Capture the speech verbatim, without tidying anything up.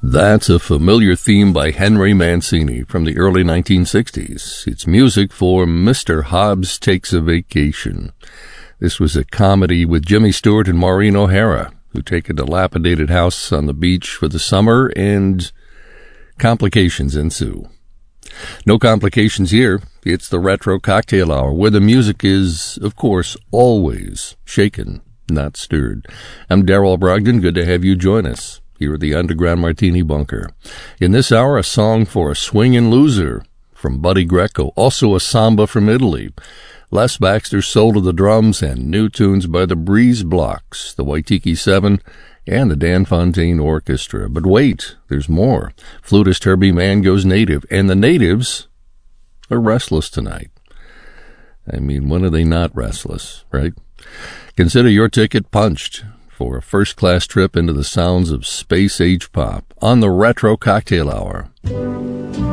That's a familiar theme by Henry Mancini from the early nineteen sixties. It's music for Mister Hobbs Takes a Vacation. This was a comedy with Jimmy Stewart and Maureen O'Hara, who take a dilapidated house on the beach for the summer, and complications ensue. No complications here. It's the Retro Cocktail Hour, where the music is, of course, always shaken, not stirred. I'm Darrell Brogdon. Good to have you join us here at the Underground Martini Bunker. In this hour, a song for a swingin' loser from Buddy Greco, also a samba from Italy. Les Baxter's soul to the drums, and new tunes by the Breeze Blocks, the Waitiki Seven, and the Dan Fontaine Orchestra. But wait, there's more. Flutist Herbie Mann goes native, and the natives are restless tonight. I mean, when are they not restless, right? Consider your ticket punched for a first-class trip into the sounds of space-age pop on the Retro Cocktail Hour.